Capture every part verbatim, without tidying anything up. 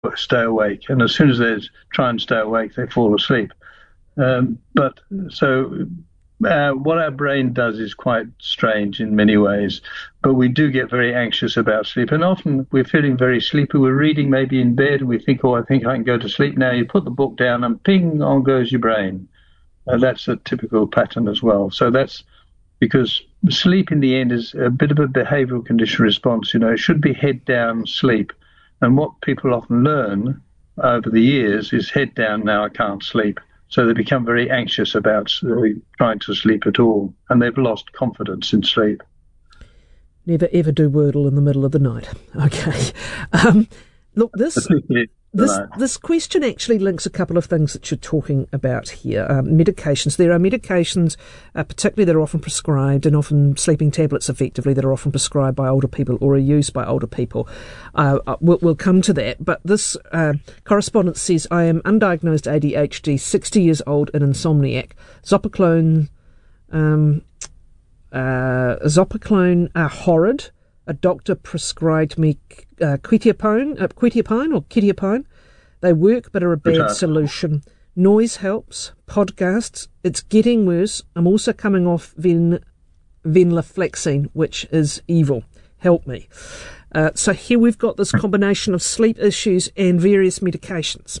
stay awake, and as soon as they try and stay awake, they fall asleep. Um, but so uh, what our brain does is quite strange in many ways, but we do get very anxious about sleep, and often we're feeling very sleepy. We're reading maybe in bed, and we think, oh, I think I can go to sleep now. You put the book down, and ping, on goes your brain. Uh, that's a typical pattern as well. So that's because sleep in the end is a bit of a behavioral condition response. You know, it should be head down sleep. And what people often learn over the years is head down, now I can't sleep. So they become very anxious about uh, trying to sleep at all, and they've lost confidence in sleep. Never ever do Wordle in the middle of the night. Okay. Um, look, this this this question actually links a couple of things that you're talking about here. Um, medications. There are medications, uh, particularly that are often prescribed, and often sleeping tablets effectively, that are often prescribed by older people or are used by older people. Uh, we'll, we'll come to that. But this uh, correspondent says, I am undiagnosed A D H D, sixty years old and insomniac. Zopiclone, um, uh, Zopiclone are horrid. A doctor prescribed me uh, quetiapine, uh, quetiapine or quetiapine. They work but are a bad solution. Noise helps. Podcasts. It's getting worse. I'm also coming off ven, venlafaxine, which is evil. Help me. Uh, so here we've got this combination of sleep issues and various medications.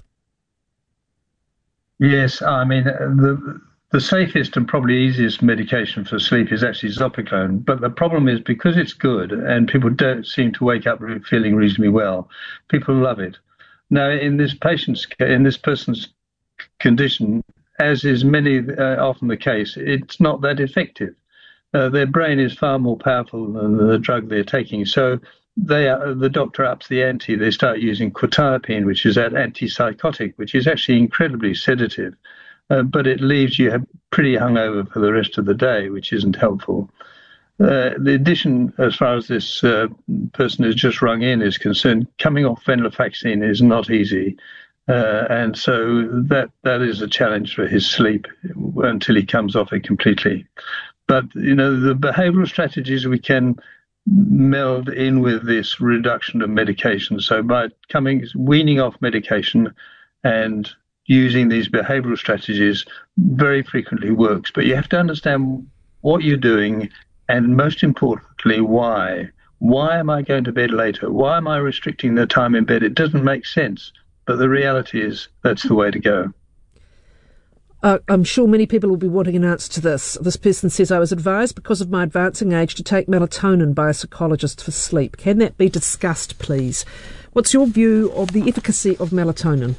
Yes, I mean, the the safest and probably easiest medication for sleep is actually Zopiclone. But the problem is, because it's good and people don't seem to wake up feeling reasonably well, people love it. Now, in this patient's, in this person's condition, as is many uh, often the case, it's not that effective. Uh, their brain is far more powerful than the drug they're taking. So they are, the doctor ups the ante. They start using quetiapine, which is that antipsychotic, which is actually incredibly sedative. Uh, but it leaves you pretty hungover for the rest of the day, which isn't helpful. Uh, the addition, as far as this uh, person who's just rung in is concerned, coming off venlafaxine is not easy. Uh, and so that that is a challenge for his sleep until he comes off it completely. But, you know, the behavioral strategies we can meld in with this reduction of medication. So by coming, weaning off medication and using these behavioral strategies very frequently works. But you have to understand what you're doing, and most importantly, why. Why am I going to bed later? Why am I restricting the time in bed? It doesn't make sense. But the reality is that's the way to go. Uh, I'm sure many people will be wanting an answer to this. This person says, I was advised because of my advancing age to take melatonin by a psychologist for sleep. Can that be discussed, please? What's your view of the efficacy of melatonin?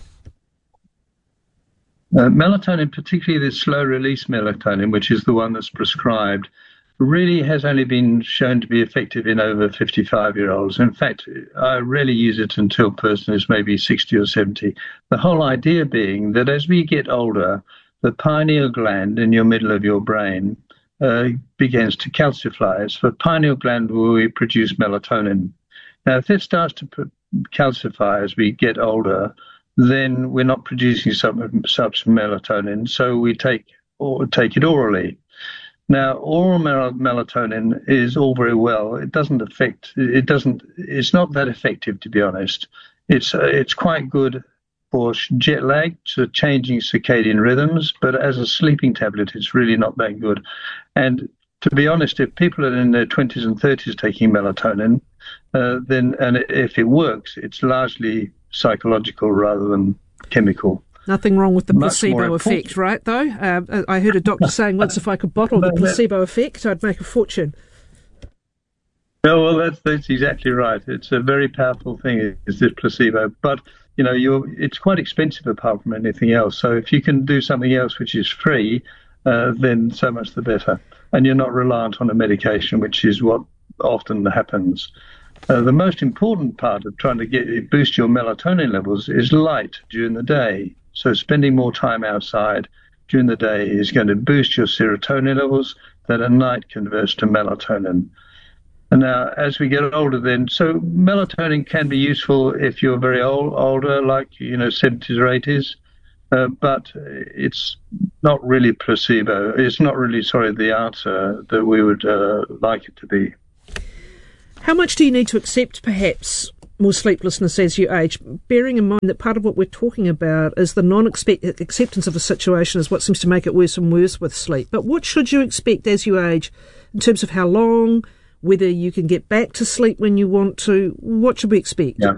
Uh, melatonin, particularly the slow-release melatonin, which is the one that's prescribed, really has only been shown to be effective in over fifty-five-year-olds. In fact, I rarely use it until a person is maybe sixty or seventy. The whole idea being that as we get older, the pineal gland in your middle of your brain uh, begins to calcify. It's the pineal gland where we produce melatonin. Now, if it starts to calcify as we get older, then we're not producing such, such melatonin, so we take or take it orally. Now, oral mel- melatonin is all very well. It doesn't affect. It doesn't. It's not that effective, to be honest. It's uh, it's quite good for jet lag, so changing circadian rhythms, but as a sleeping tablet, it's really not that good. And to be honest, if people are in their twenties and thirties taking melatonin, uh, then and if it works, it's largely psychological rather than chemical. Nothing wrong with the Much placebo effect, right, though? Uh, I heard a doctor saying once if I could bottle the placebo effect, I'd make a fortune. No, well, that's, that's exactly right. It's a very powerful thing, is this placebo. But, you know, you're, it's quite expensive apart from anything else. So if you can do something else which is free, uh, then so much the better. And you're not reliant on a medication, which is what often happens. Uh, the most important part of trying to get boost your melatonin levels is light during the day. So spending more time outside during the day is going to boost your serotonin levels that at night converts to melatonin. And now, as we get older then, so melatonin can be useful if you're very old, older, like, you know, seventies or eighties, uh, but it's not really placebo. It's not really, sorry, the answer that we would uh, like it to be. How much do you need to accept, perhaps, more sleeplessness as you age, bearing in mind that part of what we're talking about is the non-acceptance of a situation is what seems to make it worse and worse with sleep. But what should you expect as you age in terms of how long, whether you can get back to sleep when you want to? What should we expect? Yeah.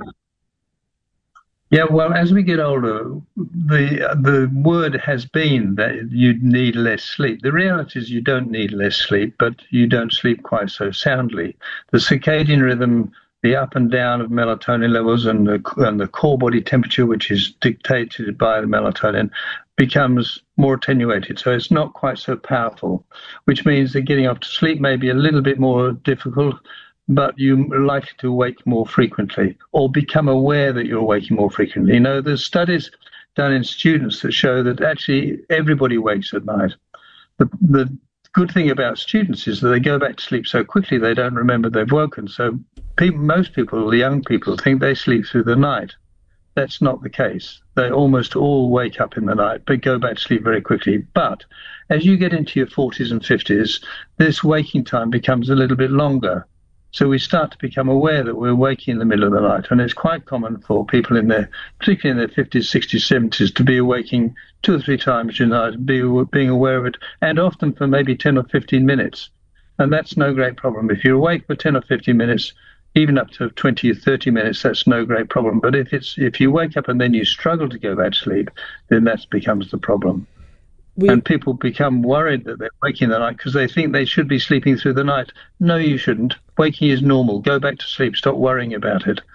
Yeah, well, as we get older, the the word has been that you need less sleep. The reality is you don't need less sleep, but you don't sleep quite so soundly. The circadian rhythm, the up and down of melatonin levels and the, and the core body temperature, which is dictated by the melatonin, becomes more attenuated. So it's not quite so powerful, which means that getting off to sleep may be a little bit more difficult, but you're likely to wake more frequently or become aware that you're waking more frequently. You know, there's studies done in students that show that actually everybody wakes at night. The, the good thing about students is that they go back to sleep so quickly they don't remember they've woken. So people, most people, the young people, think they sleep through the night. That's not the case. They almost all wake up in the night, but go back to sleep very quickly. But as you get into your forties and fifties, this waking time becomes a little bit longer. So we start to become aware that we're waking in the middle of the night. And it's quite common for people in their, particularly in their fifties, sixties, seventies, to be awaking two or three times in the night, be, being aware of it, and often for maybe ten or fifteen minutes. And that's no great problem. If you're awake for ten or fifteen minutes, even up to twenty or thirty minutes, that's no great problem. But if it's if you wake up and then you struggle to go back to sleep, then that becomes the problem. We, and people become worried that they're waking in the night because they think they should be sleeping through the night. No, you shouldn't. Waking is normal. Go back to sleep. Stop worrying about it.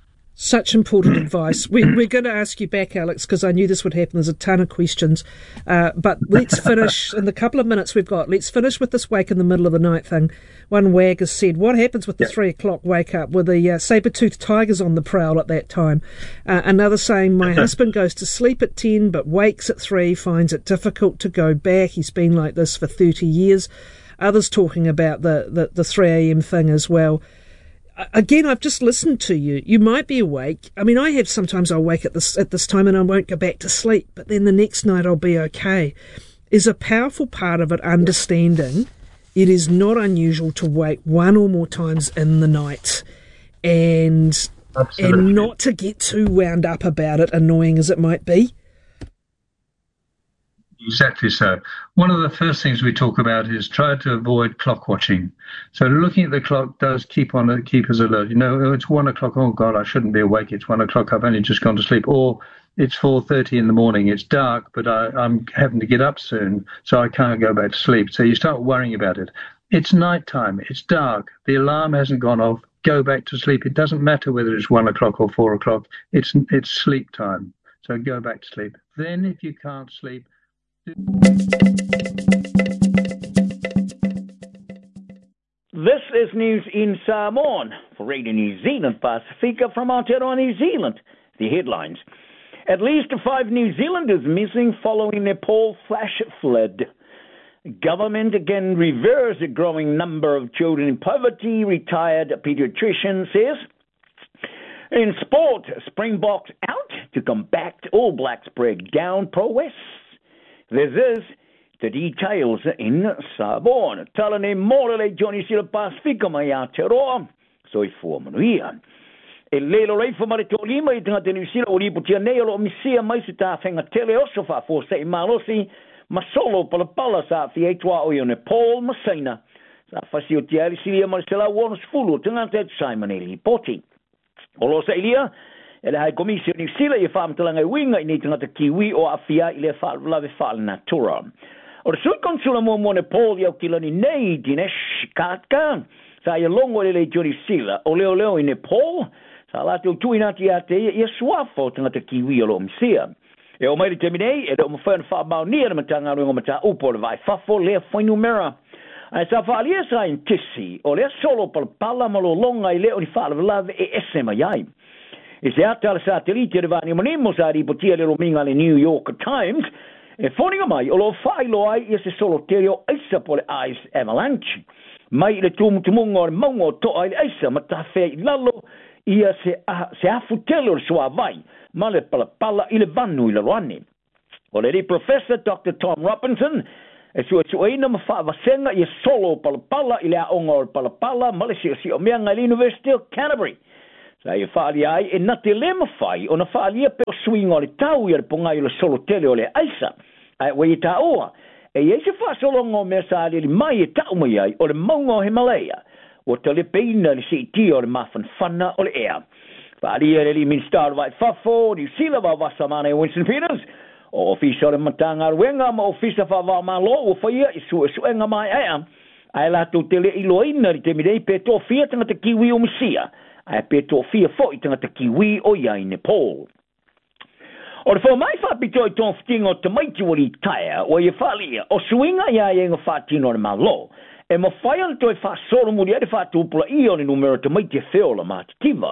Such important advice. We, we're going to ask you back, Alex, because I knew this would happen. There's a ton of questions. Uh, but let's finish, in the couple of minutes we've got, let's finish with this wake in the middle of the night thing. One wag has said, what happens with the yep. three o'clock wake up with the uh, saber-toothed tigers on the prowl at that time? Uh, another saying, my husband goes to sleep at ten but wakes at three, finds it difficult to go back. He's been like this for thirty years. Others talking about the, the, the three a.m. thing as well. Again, I've just listened to you. You might be awake. I mean, I have sometimes I'll wake at this at this time and I won't go back to sleep, but then the next night I'll be okay. Is a powerful part of it understanding it is not unusual to wake one or more times in the night, and Absolutely. and not to get too wound up about it, annoying as it might be. Exactly so. One of the first things we talk about is try to avoid clock watching. So looking at the clock does keep on keep us alert. You know, it's one o'clock. Oh God, I shouldn't be awake. It's one o'clock. I've only just gone to sleep. Or it's four thirty in the morning. It's dark, but I, I'm having to get up soon, so I can't go back to sleep. So you start worrying about it. It's nighttime. It's dark. The alarm hasn't gone off. Go back to sleep. It doesn't matter whether it's one o'clock or four o'clock. It's it's sleep time. So go back to sleep. Then, if you can't sleep. This is news in Samoan for Radio New Zealand Pacifica from Aotearoa, New Zealand. The headlines. At least five New Zealanders missing following Nepal flash flood. Government again reverse a growing number of children in poverty, retired paediatrician says. In sport, Springboks out to combat All Blacks breakdown prowess. This is the details in Samoan. Talane morale Johnny Sila Pacifica mai Aotearoa. So I form manuia. E lelo rei fa mare to lima I tanga te New Zealand o ripo tia nei o misia mai se ta whenga tele oso fa for sei malosi masolo pala pala sa fi etwa o Nepal masaina. Sa fasi o tia silia mare sela wonos fulu tanga te Simon Eli Poti. O lo sa ilia e le hai komisio New Zealand i whaam talanga i winga I nei tanga te kiwi o awhia I le wha lave wha natura. O le sui konsula mo mo Nepal iau kilani nei Dinesh Katka sa ia longo le le Johnny Sila o leo leo I Nepal sa latu tui nati ate ia suafo tanga te kiwi o lo msia. E o mai te minei e do mo whaen wha mau nia na matanga rungo mata upo le vai fafo lea whainu mera. Ai sa wha alia sa in tisi o lea solo pala pala malo longa I leo ni wha lave e ese mai ai. E se atala sa te lite le vani manimo sa ripotia le rominga le New York Times e whoninga mai o lo whailo ai ia se solo terio aisa po le ice avalanche. Mai le tumutumunga o le maungo to ai le aisa matawhea I lalo ia se a, se afutele o le soa vai ma le palapala I le vanu I le roani. O le Professor Doctor Tom Robinson e sua suaina ma whaavasenga ia solo palapala I le aonga o le palapala ma le si o si o meanga I le University of Canterbury. Sa ia whaali ai, e na te lema whai, o na whaali a peo swing o le tau i le ponga i le solo tele o le aisa. Ai, wei e ta oa. E ei se whasolonga o mea sa le mai e tau mai ai, o le maunga o Himalaya. O te le peina le si ti o le mafan whana o le ea. Whaali e le li min star vai whafo, ni sila wa wasa mana e Winston Peters. O ofisa o le matanga ruenga, ma ofisa wha wa malo, o whaia i su e suenga mai ea. Ai la tu te le iloina ri te mirei pe tō fia tanga te kiwi o Misia. Ai pe tō fia fo i tanga te kiwi o iai Nepal. O le wha mai whapito i tōn whitinga o te maiti wari taia, o i whalia, o suinga ia e ngā whātino o le malo, e mo whai ana toi whāsoro muri ere whātupula i o le numero te maiti e whio la mātitiva.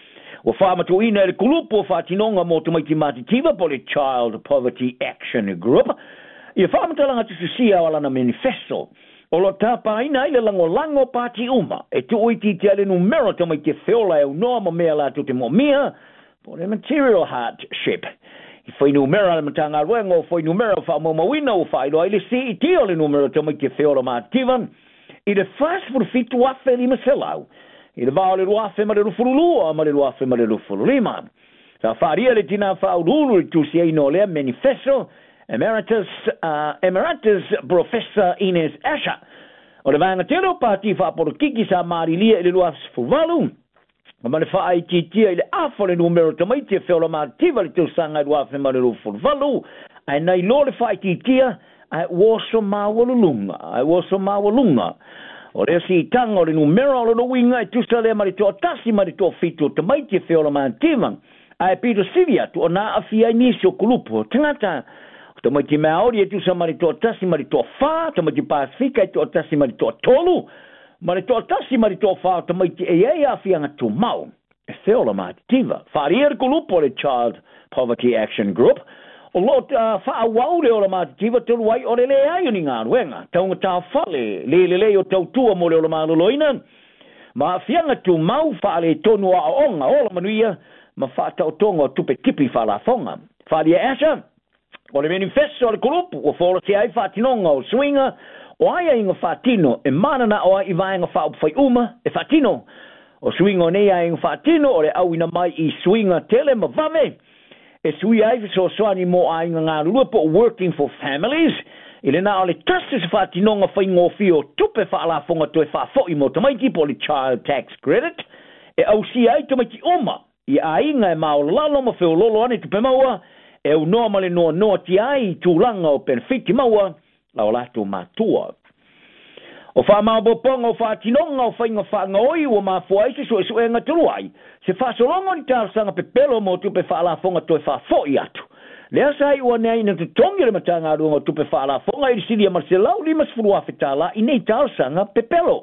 O whāmatu ina e le kulupu o whātinonga mo te maiti mātitiva po le Child Poverty Action Group, i whāmatalanga tu susia o lana manifesto, o lo tapa ina ile lango lango pati uma, e tu uiti te ale numero te maiti e whio la e unoa mo mea la tu te mo mia, po le material hardship. I whai numero le matanga ruenga, o whai numero wha mamawina o whai loa, i le si i tio le numero te maiti e whio la mātivan, i le fast for fitu afe lima selau, i le vao le ruafe ma le rufurulua, ma le ruafe ma le rufurulima. Sa wharia le tina whaurulu i tu si eino lea manifesto, Emeritus, uh, Emeritus Professor Ines Asher. O le vanga tero pati whaporo kiki sa marilia i le luas fuvalu. O mane wha ai titia i le afo le numero tamaiti e whiola mātiva le tau sanga i luafe ma le lu fuvalu. Ai nei lo le wha ai titia, ai woso mawalulunga, ai woso mawalunga. O le si tanga o le numero o le winga i tusa le mari toa tasi mari toa fitu tamaiti e whiola mātiva. Ai Peter Sivia tu o na afia nisi o kulupu. Tangata, te mai te Maori e tu sa mari toa tasi mari toa wha, te mai te Pasifika e toa tasi mari toa tolu, mari toa tasi mari toa wha, te mai te e e a whianga tu mau, e whiola mātiva. Whaari e kulupo le Child Poverty Action Group, o lo uh, wha awau le ola mātiva te luai o le le ai uni ngā ruenga, taunga tā whale, le le le o tau tua mo le ola māloloina, ma whianga tu mau wha le tonu a onga, ola manuia, ma wha tau tonga o tupe tipi wha la whonga. Whaari e asa, o le manifesto o le kulupu, o whola te ai whātinonga o swinga, o aia inga whātino, e manana o ai vaenga whaupwhai uma, e whātino. O swinga o nei ai inga whātino, o le auina mai i swinga tele ma vame, e sui ai so soani mo ai inga ngā rua po Working for Families, i le nā o le tastes whātinonga whai ngofi o tupe whaalafonga to e whaafoi mo tamaiti po le Child Tax Credit, e au si ai tamaiti oma, i a inga e mao lalo ma whio lolo ane tupe maua, e u noa male noa noa ti ai tūlanga o benefiti maua, la o lato mātua. O wha maoboponga o wha tinonga o whainga whaanga oi o mafua isi so e so e ngaturuai, se wha solonga ni tārsanga pe pelo mo tupe wha la fonga to e wha foi atu. Lea sai ua nei na tutongi le matanga runga tupe wha la fonga i siria marselau limas furua whetala i nei tārsanga pe pelo.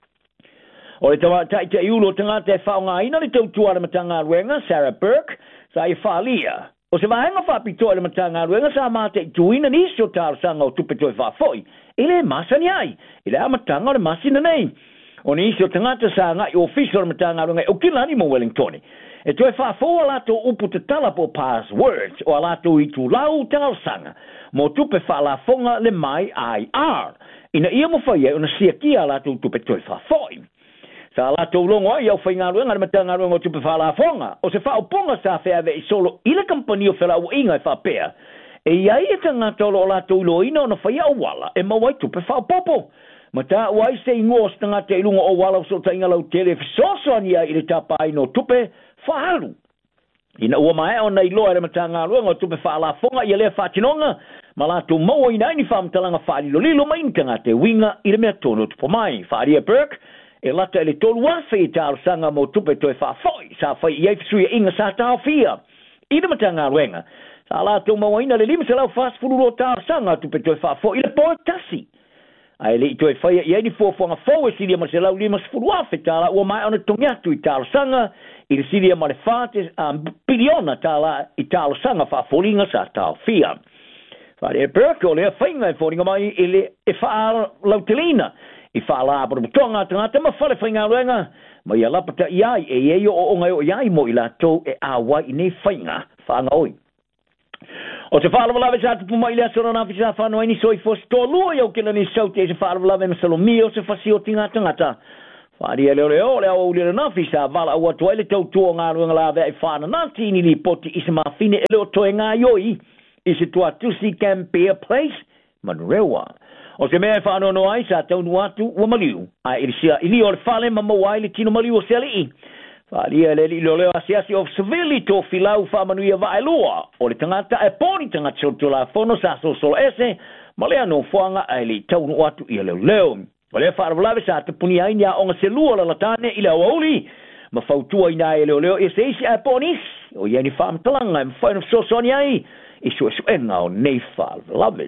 O le tawa tai te iulo tangata e whaonga ina le tautua le matanga ruenga, Sarah Burke, sa i whalia. O se vaenga whapitoa le matanga ruenga sa mate i tuina nisi o tārsanga o tupe toi whafoi. I le masani ai, i le amatanga o le masina nei. O nisi o tangata sa ngai o ofisa o le matanga ruenga o kilani mo Wellingtoni. E toi whafoa lato upu te tala po passwords o lato i tu lau tārsanga. Mo tupe whalafonga le mai I R. Ina ia mo whaia o na siakia lato tupe toi whafoi. Sa la tau longo ai au whainga ruenga na matanga ruenga o tupe whalafonga. O se whaoponga sa whea ve i solo i le kampani o whela o inga e whapea. E iai e tangata o la tau loina o na whaia o wala e mawai tupe whaopopo. Ma ta wai se ingo o tangata i lunga o wala o sota inga lau tele fisoso ania i le tapai no tupe whahalu. Ina ua mai o nei loa e matanga ruenga o tupe whalafonga i le whatinonga. Ma la tau maua ina ni whamtalanga whalilo lilo mai tangata winga i le mea tono tupo mai. Wharia Burke. E lata ele tolu wafe i tāo sanga mo tupe toi whawhoi, sa whai i eifisuia inga sa tāo fia. Ida matanga ruenga, sa la tau mawaina le lima se lau fast fururo tāo sanga tupe toi whawhoi, i le poe tasi. Ai le i toi whaia i eini fuafuanga fau e siria ma se lau lima se furu wafe tāla ua mai ona tongiatu i tāo sanga, i le siria ma le whāte um, biliona tāla i tāo sanga whawholinga sa tāo fia. Whare e perko lea whainga e whoringa mai i le e wha lautelina. I whaala apura mutonga tangata ma whare whainga ruenga, ma ia lapata iai e eio o ongai o iai mo i lato e awa i nei whainga whaanga oi. O te whaala walawe sa tupu mai lea sora na whisa whanau ini soi fos tō lua iau kila ni sauti e se whaala walawe ma salomia o se whasi o tinga tangata. Wharia leo leo leo ule na fisa vala o to ele tau tu nga runga la ve fana na tini li poti isma fine ele to nga yoi isi to atu si can be a place manrewa o se me fa no no ai sa tau no atu o maliu ai isia ili o fale mama wai le tino maliu seli Wharia le leo leo asiasi of civility to filau fa manuia va elua o le tangata e poni tangata to la fono sa so so ese malea no fuanga ai le tau no atu ia leo leo Wale whaara walawe sa te puni ai nia onga se lua la latane ila wauli. Ma fautua ina e leo leo e se isi a ponis. O iani whaam talanga e mwhaino so soni ai. Isu esu enga o nei whaara walawe.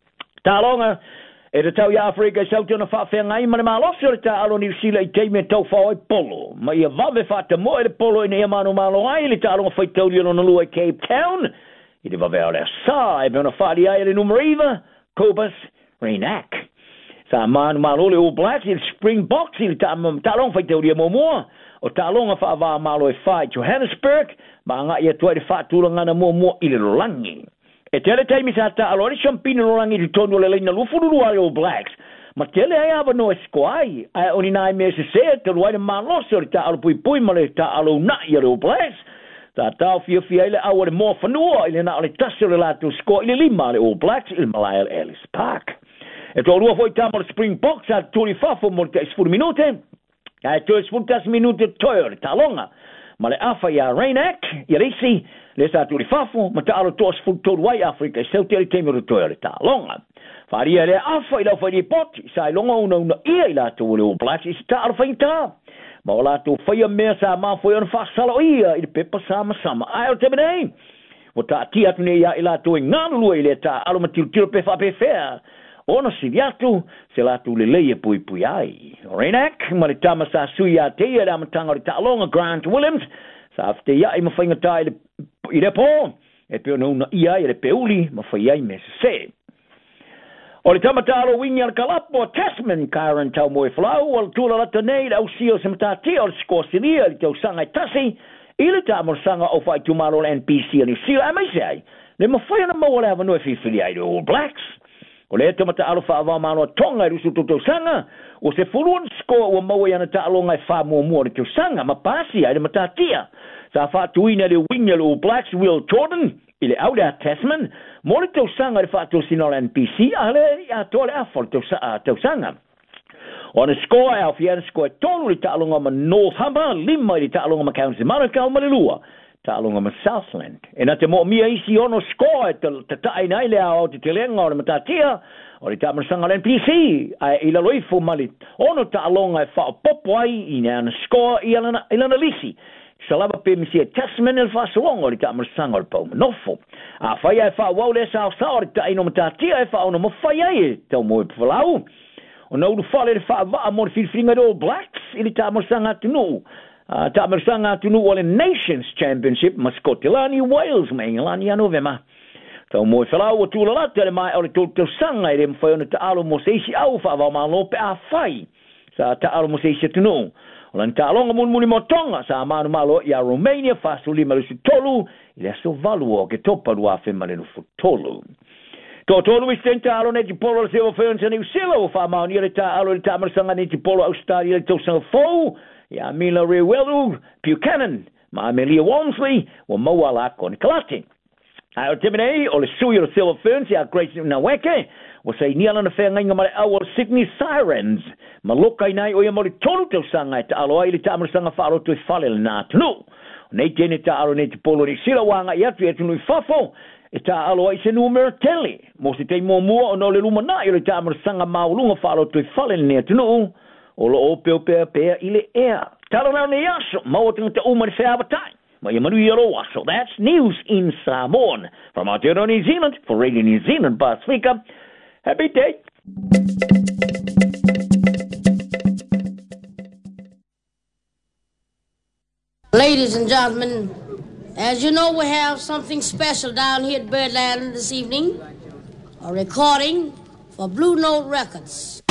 Tā longa e te tau i Afrika i sauti ona whaafea ngai mane maa losi o le tā alo ni sila i teime tau whao e polo. Ma ia wawe whaata mo e le polo ina ia manu malo ai le tā longa whaitau li ona lua i Cape Town. I te wawe o le sa e me ona whaari ai le numeriva. Cobus Reenack. Sa man malo le All Blacks il Springboks il ta ta long fai teoria mo mo o ta long fa va malo e fai Johannesburg ma nga ia toi fa tu nga na mo mo il langi e tele time sa ta alori champino langi di tono le na lu fulu le All Blacks ma tele ai ava no squai ai oni nai me se se te lo ai malo so ta al pui pui ma le ta alo na ia le All Blacks ta ta fia fia ile awore mo fanua ile na le tasio le la tu sco ile lima le All Blacks il Malaya Ellis Park E tō rua foi tāma le Springboks a tūri whafo mo te isfuru minute. A e tō isfuru tas minute toio le tālonga. Ma le awha i a Reenack, i risi, le sa tūri whafo, ma ta alo tō isfuru tōru wai Afrika, i sau te le teime le toio le tālonga. Wharia le awha i lau whai li poti, sa i longa una una ia i lato le All Blacks, i si ta alo whai tā. Ma o lato whai a mea sa maa whai ona whasala o ia, i le pepa sama sama. Ai o te menei. Mo ta ati atu ne ia i lato i ngānu lua i le tā alo ma tiru tiru pe wha pe whea. Ona si viatu, se latu le leia pui pui ai. Reenack, ma le tama sa sui a te ia ramatanga o le ta'alonga Grant Williams, sa afte ia i mawhainga ta i le po, e peo na una ia i le peuli, mawhai ai me se se. O le tama ta'alo wingi al kalapo, Tasman, Karen tau moe flau, o le tula lata nei, au sio se matati, o le skosiria, le tau sanga i tasi, i le tama sanga o fai tumaro le N P C, ni sila, e mai se ai, le mawhai na maua le ava noe fifili ai le All Blacks. O le te mata alo wha awa mano tonga i rusu to tau sanga, o se furuan skoa ua maua i ana ta alonga i wha mua mua le tau sanga, ma pasi ai le mata tia. Sa wha tuina le winga le All Blacks, Will Jordan, i le au le a Tasman, mo le tau sanga le wha tau sino le N P C, a le a to le afo le tau sanga. O na skoa e au fiana skoa tonu le ta alonga ma North Humber, lima i le ta alonga ma County Manukau ma le lua. Ta alonga ma Southland. E na te mo mia isi ono skoa te tae nai le au te te lenga o le matatia, o le tamarasanga le N P C, ai ila loifo mali, ono ta alonga e whao popo ai i na skoa i lana lisi. Sa lava pe misi e Tasman el whasalonga o le tamarasanga o le pau manofo. A whai ai whao wau le sao sao o le tae no matatia e whao no ma whai ai e tau mo e pawhalau. O na uru whale le wha waa mo le whiwhiringa All Blacks i le tamarasanga tunu. Uh, ta mersanga tunu o le Nations Championship ma Scotland Wales ma England ya novema. Tau mo whalau o tūla lata le mai o le tōtau sanga i re mwhaiona ta alo mo seisi au wha wa ma lope a whai. Sa ta alo mo seisi tunu. O lan ta alonga mun muni mo tonga sa manu malo i a Romania fasu lima lusu tolu i le aso valu o ke topa lua fe malenu fu tolu. Tō tolu i stenta alo ne ti polo le sewa whaionsa ni usila o wha mauni le ta alo le ta mersanga ne ti polo Australia le tau sanga fau. Ya Mila Rewelu, Buchanan, ma Amelia Walmsley, wa mawala koni kalati. Ai o temene, o le sui o Silver Ferns, ya Grace Naweke, wa sei niala na whea ngainga mare awa Sydney Sirens, ma loka inai o ya mori tonu tau sanga e ta alo ai le ta amarasanga whaaro tu i whale le nā tunu. Nei tene ta alo nei te polo ni sila wanga i atu e tunu i whafo, e ta alo ai se numero tele. Mo se te mua mua o no le luma na i le ta amarasanga maulunga whaaro tu i whale le nā tunu. O lo o peo peo peo i le ea. Tala nao ne aso, mau o te uma ni whea abatai. Ma i manu i aro aso. That's news in Samoan. From Aotearoa New Zealand, for Radio New Zealand, Pasifika. Happy day. Ladies and gentlemen, as you know, we have something special down here at Birdland this evening. A recording for Blue Note Records.